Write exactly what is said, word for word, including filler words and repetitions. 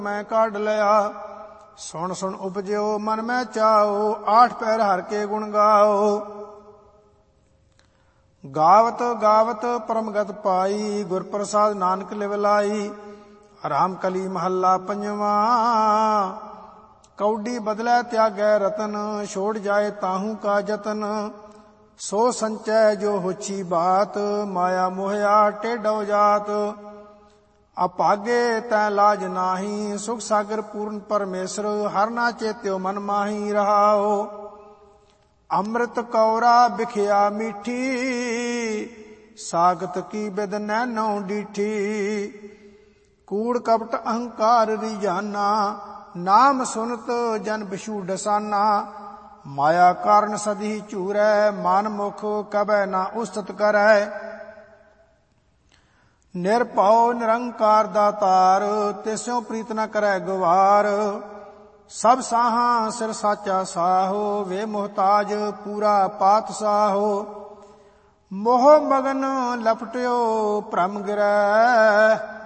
मैं काढ़ लिया। सुन सुन उपजो मन में चाओ, आठ पैर हर के गुण गाओ। गावत गावत परमगत पाई, गुर प्रसाद नानक लिव लाई। राम कली महला पंजवा, कौडी बदलै त्यागै रतन, छोड़ जाए ताहू का जतन। सो संचय जो होछी बात, माया मोहया टेढ़ो जात। अपागे तै लाज नाही, सुख सागर पूर्ण परमेश्वर। हर ना चेत्यो मन माही रहाओ। अमृत कौरा बिखया मीठी, सागत की बिद नैनो डीठी। कूड़ कपट अहंकार रिजाना, नाम सुनत जन बिशु डसाना। माया कारण सदी चूरै, मन मुख कबै ना उस्तत करै। निरभौ निरंकार दातार, तिस्यों प्रीत न करै गवार। सब साहा सिर साचा साहो, वे मोहताज पूरा पात साहो। मोह मगन लपटियो भ्रम गिरै,